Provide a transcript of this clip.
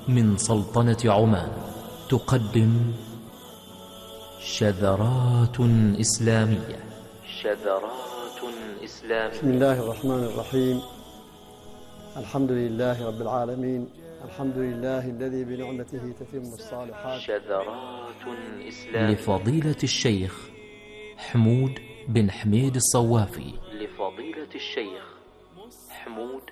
من سلطنة عمان تقدم شذرات إسلامية. شذرات إسلامية. بسم الله الرحمن الرحيم. الحمد لله رب العالمين، الحمد لله الذي بنعمته تتم الصالحات. شذرات إسلامية لفضيلة الشيخ حمود بن حميد الصوافي. لفضيلة الشيخ حمود